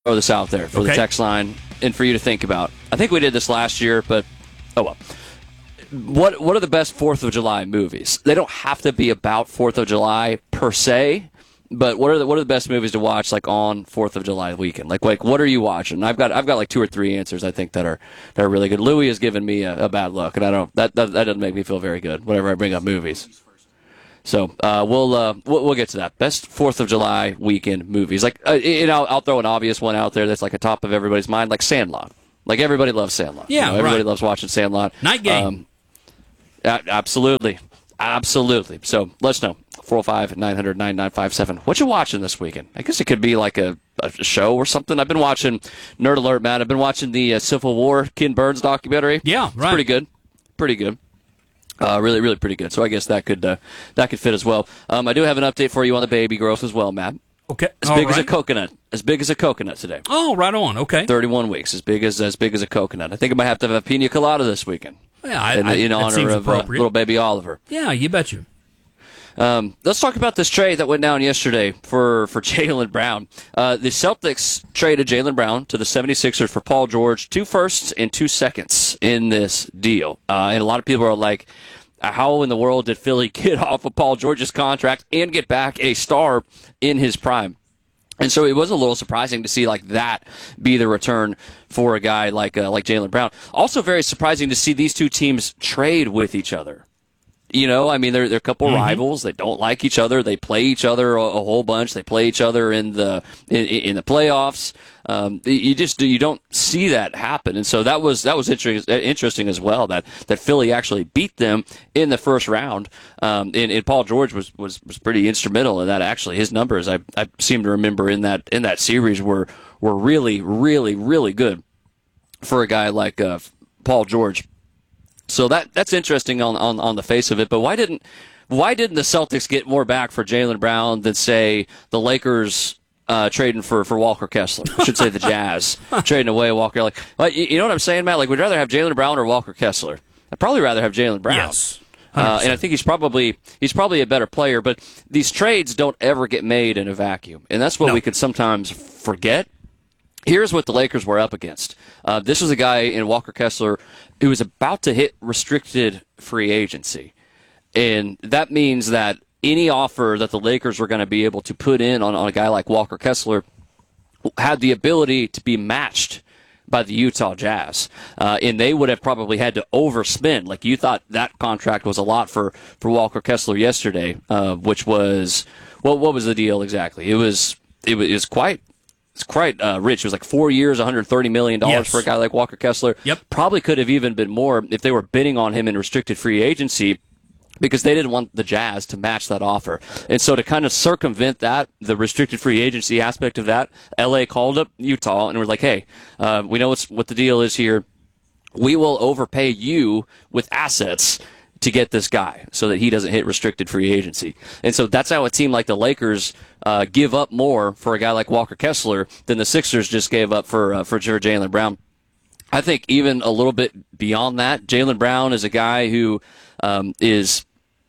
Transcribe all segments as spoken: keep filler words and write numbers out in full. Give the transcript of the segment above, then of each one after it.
throw this out there for okay. the text line and for you to think about. I think we did this last year, but oh well. What what are the best fourth of July movies? They don't have to be about fourth of July per se, but what are the what are the best movies to watch like on fourth of July weekend? Like like what are you watching? I've got I've got like two or three answers I think that are that are really good. Louis has given me a, a bad look, and I don't that, that that doesn't make me feel very good whenever I bring up movies. So uh, we'll, uh, we'll we'll get to that. Best Fourth of July weekend movies. Like uh, you know, I'll throw an obvious one out there that's like a top of everybody's mind, like Sandlot. Like everybody loves Sandlot. Yeah, you know, everybody right. loves watching Sandlot. Night Game. Um, a- absolutely, absolutely. So let us know four oh five, nine hundred, nine nine five seven. What you watching this weekend? I guess it could be like a, a show or something. I've been watching Nerd Alert, man. I've been watching the uh, Civil War Ken Burns documentary. Yeah, it's right. Pretty good. Pretty good. Uh, really, really pretty good. So I guess that could uh, that could fit as well. Um, I do have an update for you on the baby growth as well, Matt. Okay, as All big right. as a coconut. As big as a coconut today. Oh, right on. Okay, thirty-one weeks. As big as as big as a coconut. I think I might have to have a pina colada this weekend. Yeah, I, in, I, in honor of uh, little baby Oliver. Yeah, you bet you. Um, let's talk about this trade that went down yesterday for, for Jaylen Brown. Uh, the Celtics traded Jaylen Brown to the seventy-sixers for Paul George, two firsts and two seconds in this deal. Uh, and a lot of people are like, how in the world did Philly get off of Paul George's contract and get back a star in his prime? And so it was a little surprising to see like that be the return for a guy like uh, like Jaylen Brown. Also very surprising to see these two teams trade with each other. You know, I mean, they're they're a couple mm-hmm. rivals. They don't like each other. They play each other a, a whole bunch. They play each other in the in, in the playoffs. Um, you just you don't see that happen, and so that was that was interesting interesting as well. That that Philly actually beat them in the first round. Um, and, and Paul George was, was was pretty instrumental in that. Actually, his numbers I I seem to remember in that in that series were were really really really good for a guy like uh, Paul George. So that that's interesting on, on, on the face of it. But why didn't why didn't the Celtics get more back for Jaylen Brown than, say, the Lakers uh, trading for, for Walker Kessler? I should say the Jazz trading away Walker. Like, like, you know what I'm saying, Matt? Like, would you rather have Jaylen Brown or Walker Kessler? I'd probably rather have Jaylen Brown. Yes. Uh, and I think he's probably he's probably a better player. But these trades don't ever get made in a vacuum, and that's what no. we could sometimes forget. Here's what the Lakers were up against. Uh, this was a guy in Walker Kessler who was about to hit restricted free agency. And that means that any offer that the Lakers were going to be able to put in on, on a guy like Walker Kessler had the ability to be matched by the Utah Jazz. Uh, and they would have probably had to overspend. Like you thought that contract was a lot for, for Walker Kessler yesterday, uh, which was, well, what was the deal exactly? It was, it was, it was quite, It's quite uh, rich. It was like four years, one hundred thirty million dollars yes. for a guy like Walker Kessler. Yep. Probably could have even been more if they were bidding on him in restricted free agency because they didn't want the Jazz to match that offer. And so to kind of circumvent that, the restricted free agency aspect of that, L A called up Utah and were like, hey, uh, we know what's, what the deal is here. We will overpay you with assets to get this guy so that he doesn't hit restricted free agency. And so that's how a team like the Lakers uh, give up more for a guy like Walker Kessler than the Sixers just gave up for uh, for Jaylen Brown. I think even a little bit beyond that, Jaylen Brown is a guy who um, is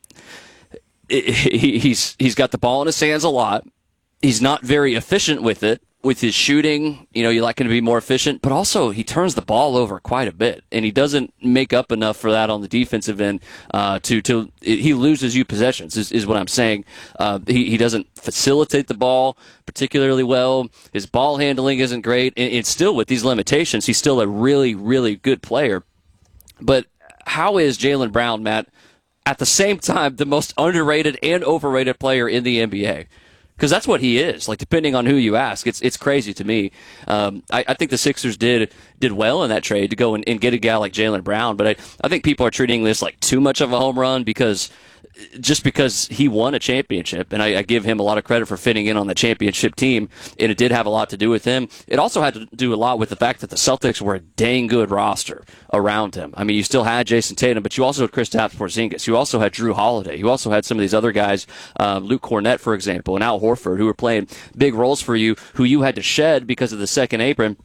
he, he's he's got the ball in his hands a lot. He's not very efficient with it. With his shooting, you know, you like him to be more efficient, but also he turns the ball over quite a bit, and he doesn't make up enough for that on the defensive end. Uh, to to he loses you possessions is, is what I'm saying. Uh, he he doesn't facilitate the ball particularly well. His ball handling isn't great, and, and still with these limitations, he's still a really really good player. But how is Jaylen Brown, Matt, at the same time the most underrated and overrated player in the N B A? Because that's what he is. Like, depending on who you ask, it's it's crazy to me. Um, I, I think the Sixers did did well in that trade to go and, and get a guy like Jaylen Brown. But I, I think people are treating this like too much of a home run because just because he won a championship, and I, I give him a lot of credit for fitting in on the championship team, and it did have a lot to do with him. It also had to do a lot with the fact that the Celtics were a dang good roster around him. I mean, you still had Jason Tatum, but you also had Kristaps Porzingis. You also had Drew Holiday. You also had some of these other guys, uh, Luke Cornett, for example, and Al Horford, who were playing big roles for you, who you had to shed because of the second apron.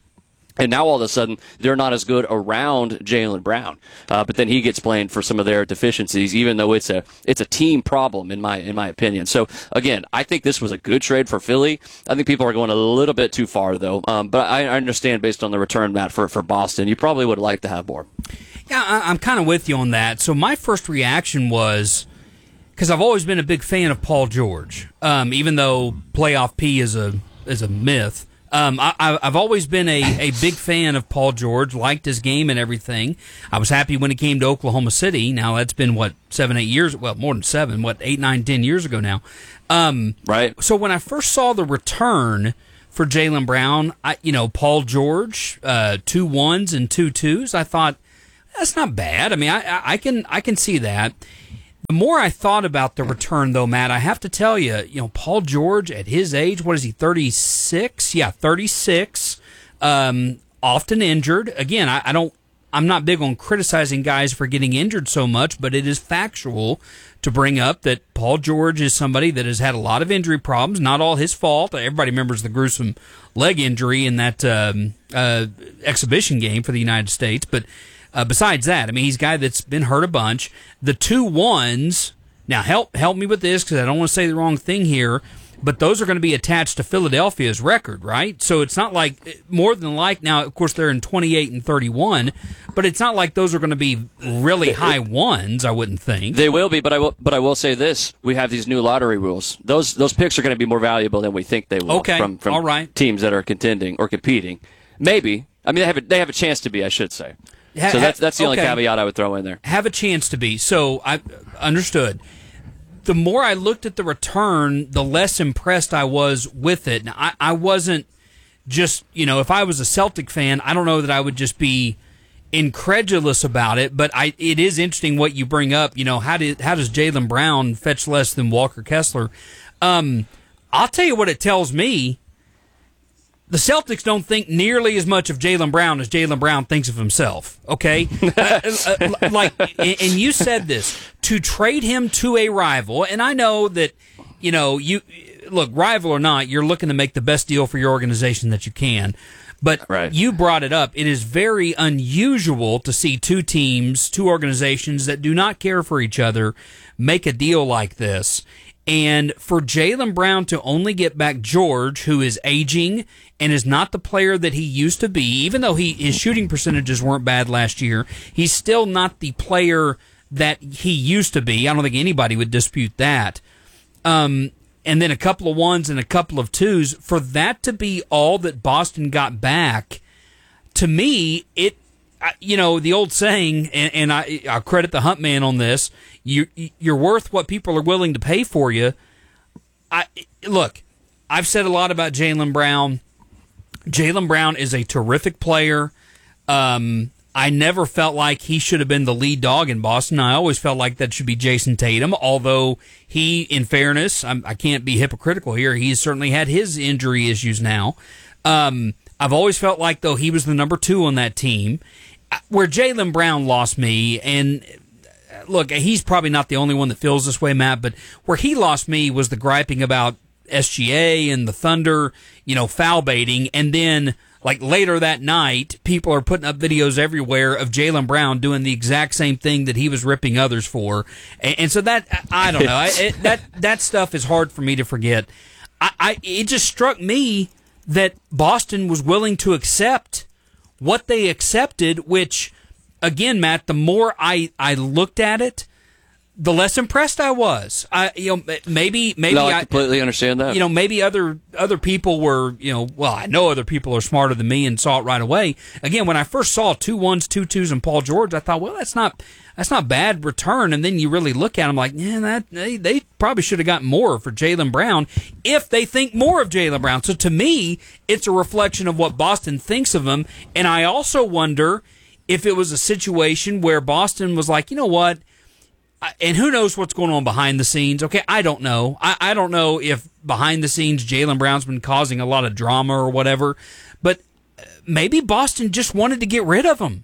And now all of a sudden, they're not as good around Jaylen Brown. Uh, but then he gets blamed for some of their deficiencies, even though it's a it's a team problem, in my in my opinion. So, again, I think this was a good trade for Philly. I think people are going a little bit too far, though. Um, but I, I understand, based on the return, Matt, for, for Boston, you probably would like to have more. Yeah, I, I'm kind of with you on that. So my first reaction was, because I've always been a big fan of Paul George, um, even though playoff P is a is a myth. Um, I, I've always been a, a big fan of Paul George, liked his game and everything. I was happy when he came to Oklahoma City. Now, that's been, what, seven, eight years, well, more than seven, what, eight, nine, ten years ago now. Um, right. So when I first saw the return for Jaylen Brown, I, you know, Paul George, uh, two ones and two twos, I thought, that's not bad. I mean, I, I can I can see that. The more I thought about the return, though, Matt, I have to tell you, you know, Paul George at his age, what is he, thirty-six? Yeah, thirty-six. Um, often injured. Again, I, I don't. I'm not big on criticizing guys for getting injured so much, but it is factual to bring up that Paul George is somebody that has had a lot of injury problems. Not all his fault. Everybody remembers the gruesome leg injury in that um, uh, exhibition game for the United States, but. Uh, besides that, I mean, he's a guy that's been hurt a bunch. The two ones, now help help me with this because I don't want to say the wrong thing here, but those are going to be attached to Philadelphia's record, right? So it's not like, more than like, now, of course, they're in twenty-eight and thirty-one, but it's not like those are going to be really high ones, I wouldn't think. They will be, but I will, but I will say this. We have these new lottery rules. Those those picks are going to be more valuable than we think they will okay. from, from All right. teams that are contending or competing. Maybe. I mean, they have a, they have a chance to be, I should say. Ha- so that's that's the okay. only caveat I would throw in there. Have a chance to be. So I understood. The more I looked at the return, the less impressed I was with it. Now, I, I wasn't just, you know, if I was a Celtic fan, I don't know that I would just be incredulous about it, but I it is interesting what you bring up. You know, how did how does Jaylen Brown fetch less than Walker Kessler? Um, I'll tell you what it tells me. The Celtics don't think nearly as much of Jaylen Brown as Jaylen Brown thinks of himself, okay? uh, uh, like, and you said this, to trade him to a rival, and I know that, you know, you look, rival or not, you're looking to make the best deal for your organization that you can, but right. You brought it up. It is very unusual to see two teams, two organizations that do not care for each other make a deal like this. And for Jaylen Brown to only get back George, who is aging and is not the player that he used to be, even though he his shooting percentages weren't bad last year, he's still not the player that he used to be. I don't think anybody would dispute that. Um, and then a couple of ones and a couple of twos. For that to be all that Boston got back, to me, it, you know, the old saying, and, and I, I'll credit the Hunt Man on this, you, you're worth what people are willing to pay for you. I Look, I've said a lot about Jaylen Brown. Jaylen Brown is a terrific player. Um, I never felt like he should have been the lead dog in Boston. I always felt like that should be Jason Tatum, although he, in fairness, I'm, I can't be hypocritical here, he's certainly had his injury issues now. Um, I've always felt like, though, he was the number two on that team. Where Jaylen Brown lost me, and look, he's probably not the only one that feels this way, Matt, but where he lost me was the griping about S G A and the Thunder, you know, foul baiting, and then, like, later that night, people are putting up videos everywhere of Jaylen Brown doing the exact same thing that he was ripping others for, and, and so that, I don't know, I, it, that that stuff is hard for me to forget. I, I it just struck me that Boston was willing to accept what they accepted, which, again, Matt, the more I, I looked at it, the less impressed I was. I, you know, maybe maybe no, I, I completely understand that. You know, maybe other other people were, you know, well, I know other people are smarter than me and saw it right away. Again, when I first saw two ones, two twos, and Paul George, I thought, well, that's not that's not bad return. And then you really look at them like, yeah, that they they probably should have gotten more for Jaylen Brown if they think more of Jaylen Brown. So to me, it's a reflection of what Boston thinks of him. And I also wonder if it was a situation where Boston was like, you know what? And who knows what's going on behind the scenes? Okay, I don't know. I, I don't know if behind the scenes Jaylen Brown's been causing a lot of drama or whatever. But maybe Boston just wanted to get rid of him.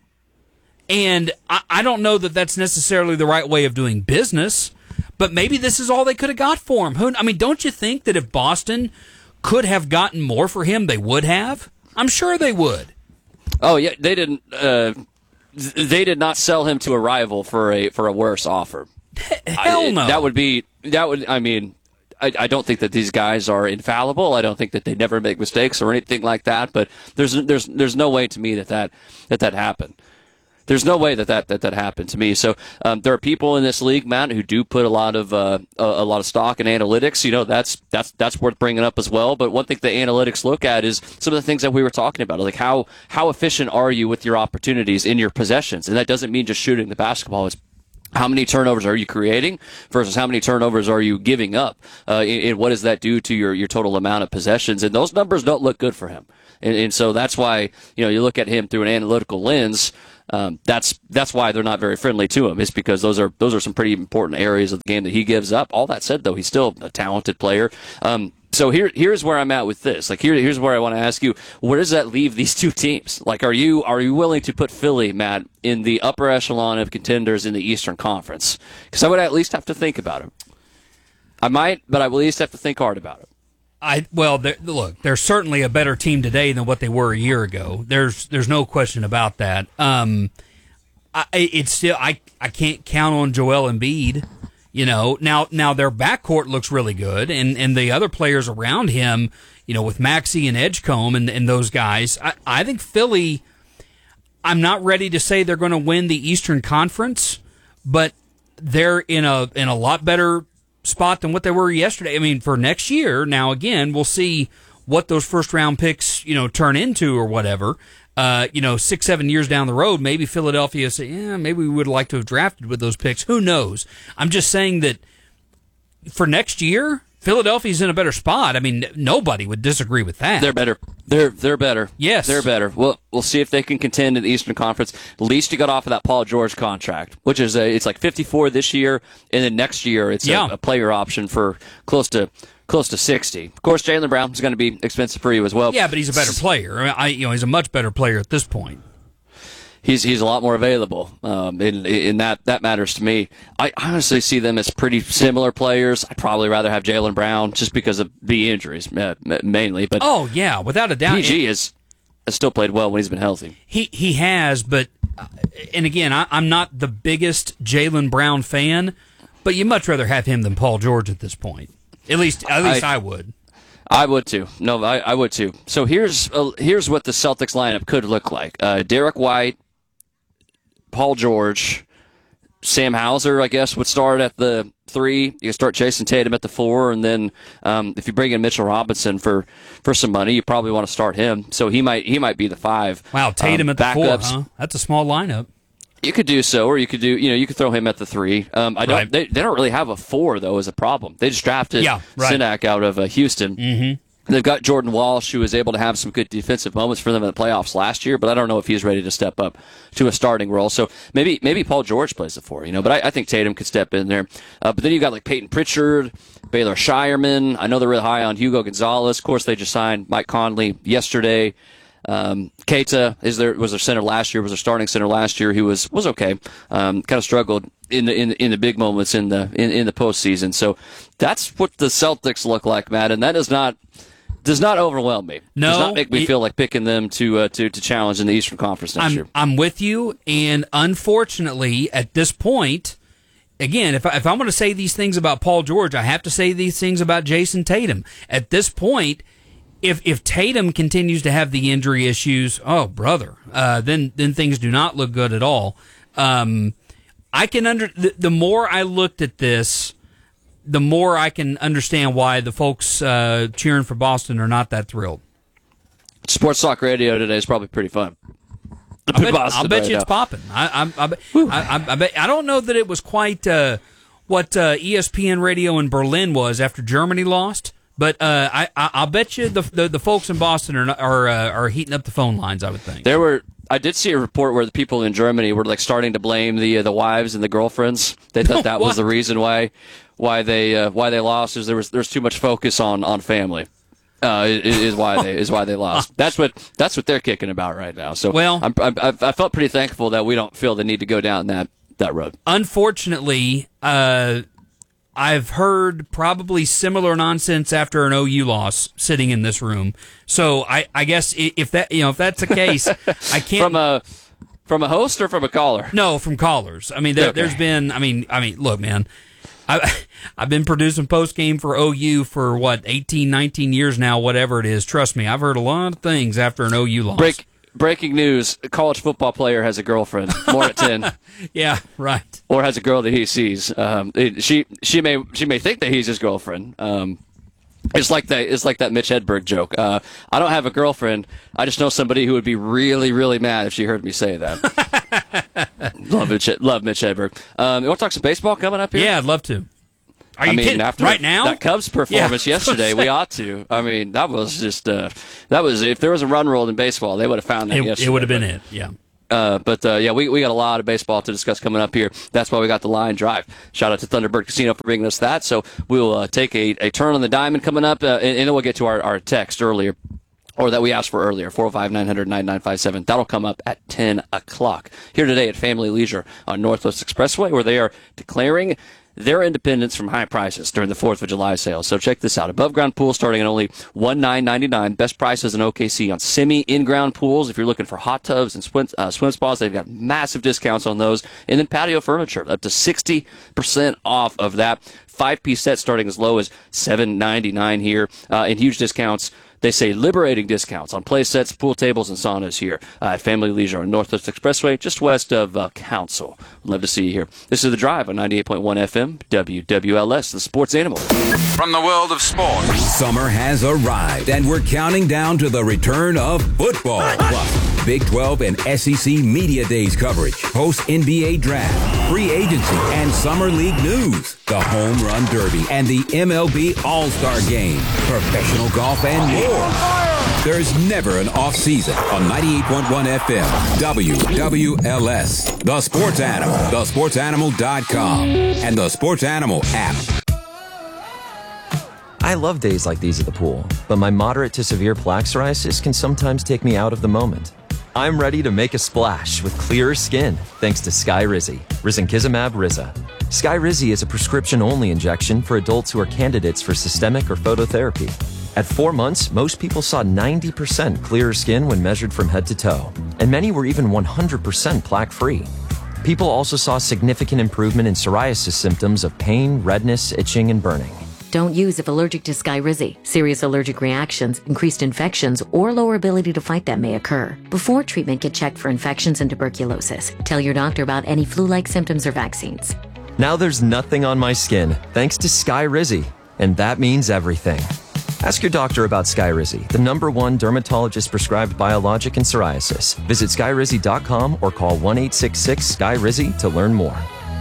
And I, I don't know that that's necessarily the right way of doing business. But maybe this is all they could have got for him. Who, I mean, don't you think that if Boston could have gotten more for him, they would have? I'm sure they would. Oh yeah, they didn't. Uh, they did not sell him to a rival for a for a worse offer. Hell no. I, that would be that would. I mean, I, I don't think that these guys are infallible. I don't think that they never make mistakes or anything like that. But there's there's there's no way to me that that that, that happened. There's no way that that, that, that happened to me. So um, there are people in this league, Matt, who do put a lot of uh, a, a lot of stock in analytics. You know, that's that's that's worth bringing up as well. But one thing the analytics look at is some of the things that we were talking about, like how how efficient are you with your opportunities in your possessions, and that doesn't mean just shooting the basketball. It's how many turnovers are you creating versus how many turnovers are you giving up? Uh, and, and what does that do to your, your total amount of possessions? And those numbers don't look good for him. And, and so that's why, you know, you look at him through an analytical lens. Um, that's that's why they're not very friendly to him. Is because those are those are some pretty important areas of the game that he gives up. All that said, though, he's still a talented player. Um, so here here's where I'm at with this. Like here here's where I want to ask you: where does that leave these two teams? Like, are you are you willing to put Philly, Matt, in the upper echelon of contenders in the Eastern Conference? Because I would at least have to think about it. I might, but I will at least have to think hard about it. I well, look, they're certainly a better team today than what they were a year ago. There's there's no question about that. Um, I, it's still I I can't count on Joel Embiid. You know, now now their backcourt looks really good, and, and the other players around him, you know, with Maxey and Edgecombe and, and those guys, I, I think Philly. I'm not ready to say they're going to win the Eastern Conference, but they're in a in a lot better spot than what they were yesterday. I mean, for next year, now again, we'll see what those first round picks, you know, turn into or whatever. Uh, you know, six, seven years down the road, maybe Philadelphia say, yeah, maybe we would like to have drafted with those picks. Who knows? I'm just saying that for next year, Philadelphia's in a better spot. I mean, nobody would disagree with that. They're better. They're they're better. Yes, they're better. We'll we'll see if they can contend in the Eastern Conference. At least you got off of that Paul George contract, which is a, it's like fifty-four this year, and then next year it's yeah. a, a player option for close to close to sixty. Of course, Jaylen Brown is going to be expensive for you as well. Yeah, but he's a better player. I, mean, I you know he's a much better player at this point. He's he's a lot more available, um, and, and that that matters to me. I honestly see them as pretty similar players. I'd probably rather have Jaylen Brown just because of the injuries uh, mainly. But oh yeah, without a doubt, P G has, has still played well when he's been healthy. He he has, but uh, and again, I, I'm not the biggest Jaylen Brown fan, but you much rather have him than Paul George at this point. At least at least I, I would. I would too. No, I, I would too. So here's uh, here's what the Celtics lineup could look like: uh, Derek White, Paul George, Sam Hauser, I guess, would start at the three. You start Jason Tatum at the four, and then um, if you bring in Mitchell Robinson for, for some money, you probably want to start him. So he might he might be the five. Wow, Tatum um, at the backups. four, huh? That's a small lineup. You could do so, or you could do you know you could throw him at the three. Um, I don't. Right. They, they don't really have a four though, as a problem. They just drafted yeah, right. Sinak out of uh, Houston. Mm-hmm. They've got Jordan Walsh, who was able to have some good defensive moments for them in the playoffs last year, but I don't know if he's ready to step up to a starting role. So maybe maybe Paul George plays the four, you know. But I, I think Tatum could step in there. Uh, but then you got like Peyton Pritchard, Baylor Shireman. I know they're really high on Hugo Gonzalez. Of course, they just signed Mike Conley yesterday. Um, Keita is there was their center last year. Was their starting center last year. He was was okay. Um, kind of struggled in the in in the big moments in the in, in the postseason. So that's what the Celtics look like, Matt, and that is not. Does not overwhelm me. No, does not make me it, feel like picking them to uh, to to challenge in the Eastern Conference next I'm, year. I'm with you, and unfortunately, at this point, again, if I, if I'm going to say these things about Paul George, I have to say these things about Jason Tatum. At this point, if if Tatum continues to have the injury issues, oh brother, uh, then then things do not look good at all. Um, I can under the, the more I looked at this, the more I can understand why the folks uh, cheering for Boston are not that thrilled. Sports Talk Radio today is probably pretty fun. I'll bet, Boston I'll bet right you it's now. popping. I, I, I, I, I, bet, I don't know that it was quite uh, what uh, E S P N Radio in Berlin was after Germany lost, but uh, I, I, I'll bet you the, the the folks in Boston are not, are uh, are heating up the phone lines. I would think There were. I did see a report where the people in Germany were like starting to blame the uh, the wives and the girlfriends. They thought that was the reason why why they uh, why they lost. Is there was there's too much focus on on family. Uh, is, is why they is why they lost. That's what that's what they're kicking about right now. So well, I'm, I'm, I felt pretty thankful that we don't feel the need to go down that that road. Unfortunately, uh, I've heard probably similar nonsense after an O U loss sitting in this room. So I, I guess if that you know if that's the case, I can't from a from a host or from a caller. No, from callers. I mean, there, Okay. there's been. I mean, I mean, look, man. I, I've been producing post game for O U for what eighteen, nineteen years now, whatever it is. Trust me, I've heard a lot of things after an O U loss. Break, breaking news: a college football player has a girlfriend. More at ten. Yeah, right. Or has a girl that he sees. Um, it- she she may she may think that he's his girlfriend. Um, it's like that. It's like that Mitch Hedberg joke. Uh, I don't have a girlfriend. I just know somebody who would be really really mad if she heard me say that. love Mitch. Love Mitch Hedberg. Um, you want to talk some baseball coming up here? Yeah, I'd love to. Are you I mean, kidding? after Right now? that Cubs performance Yeah. yesterday, we ought to. I mean, that was just uh, that was if there was a run rule in baseball, they would have found that It, yesterday. it would have been but- it. Yeah. Uh, but uh, yeah, we, we got a lot of baseball to discuss coming up here. That's why we got the Line Drive. Shout out to Thunderbird Casino for bringing us that. So we'll uh, take a, a turn on the diamond coming up, uh, and, and then we'll get to our, our text earlier, or that we asked for earlier, four oh five, nine hundred, ninety-nine fifty-seven. That'll come up at ten o'clock. Here today at Family Leisure on Northwest Expressway, where they are declaring their independence from high prices during the fourth of July sale. So check this out. Above ground pool starting at only one thousand nine hundred ninety-nine dollars. Best prices in O K C on semi in-ground pools. If you're looking for hot tubs and swim, uh, swim spas, they've got massive discounts on those. And then patio furniture, up to sixty percent off of that. Five-piece set starting as low as seven hundred ninety-nine dollars here. Uh, and huge discounts. They say liberating discounts on play sets, pool tables, and saunas here uh, at Family Leisure on Northwest Expressway, just west of uh, Council. Love to see you here. This is The Drive on ninety-eight point one F M, W W L S, the sports animal. From the world of sports. Summer has arrived, and we're counting down to the return of football. Plus, Big twelve and S E C Media Days coverage, post N B A draft, free agency, and summer league news, the Home Run Derby, and the M L B All-Star Game, professional golf, and more. There's never an off season on ninety-eight point one F M, W W L S, The Sports Animal, the sports animal dot com, and the Sports Animal app. I love days like these at the pool, but my moderate to severe plaque psoriasis can sometimes take me out of the moment. I'm ready to make a splash with clearer skin thanks to Skyrizi, risankizumab Riza. Skyrizi is a prescription-only injection for adults who are candidates for systemic or phototherapy. At four months, most people saw ninety percent clearer skin when measured from head to toe, and many were even one hundred percent plaque-free. People also saw significant improvement in psoriasis symptoms of pain, redness, itching, and burning. Don't use if allergic to Skyrizi. Serious allergic reactions, increased infections, or lower ability to fight them may occur. Before treatment, get checked for infections and tuberculosis. Tell your doctor about any flu-like symptoms or vaccines. Now there's nothing on my skin thanks to Skyrizi, and that means everything. Ask your doctor about Skyrizi, the number one dermatologist-prescribed biologic in psoriasis. Visit skyrizi dot com or call one eight six six S K Y R I Z Y to learn more.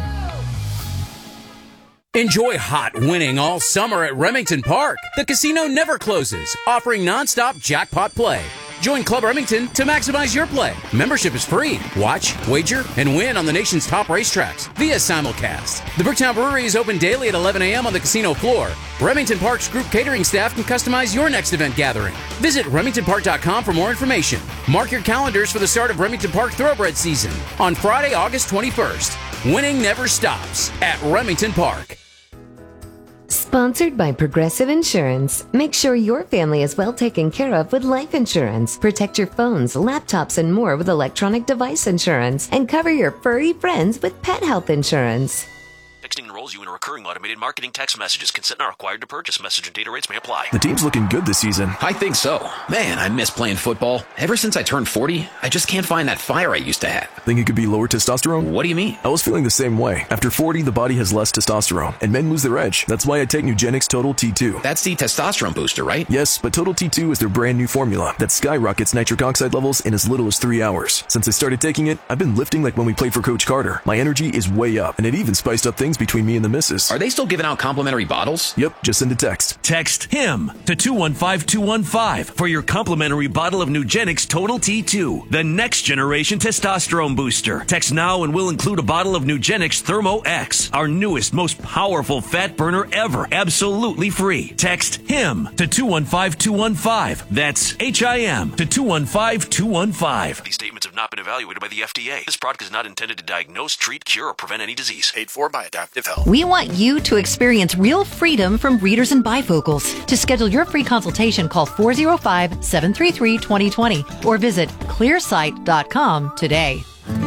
Enjoy hot winning all summer at Remington Park. The casino never closes, offering nonstop jackpot play. Join Club Remington to maximize your play. Membership is free. Watch, wager, and win on the nation's top racetracks via simulcast. The Bricktown Brewery is open daily at eleven a.m. on the casino floor. Remington Park's group catering staff can customize your next event gathering. Visit remington park dot com for more information. Mark your calendars for the start of Remington Park Thoroughbred season on Friday, August twenty-first. Winning never stops at Remington Park. Sponsored by Progressive Insurance. Make sure your family is well taken care of with life insurance. Protect your phones, laptops, and more with electronic device insurance. And cover your furry friends with pet health insurance. Texting enrolls you in a recurring automated marketing text messages. Consent not required to purchase. Message and data rates may apply. The team's looking good this season. I think so. Man, I miss playing football. Ever since I turned forty, I just can't find that fire I used to have. Think it could be lower testosterone? What do you mean? I was feeling the same way. After forty, the body has less testosterone, and men lose their edge. That's why I take Nugenix Total T two. That's the testosterone booster, right? Yes, but Total T two is their brand new formula that skyrockets nitric oxide levels in as little as three hours. Since I started taking it, I've been lifting like when we played for Coach Carter. My energy is way up, and it even spiced up things between me and the missus. Are they still giving out complimentary bottles? Yep, just send a text. Text HIM to two one five two one five for your complimentary bottle of Nugenix Total T two, the next generation testosterone booster. Text now and we'll include a bottle of Nugenix Thermo X, our newest, most powerful fat burner ever, absolutely free. Text HIM to two one five two one five. That's H I M to two one five two one five. These statements have have not been evaluated by the F D A. This product is not intended to diagnose, treat, cure, or prevent any disease. Paid for by Adaptive Health. We want you to experience real freedom from readers and bifocals. To schedule your free consultation, call four oh five, seven three three, two oh two oh or visit clearsight dot com today.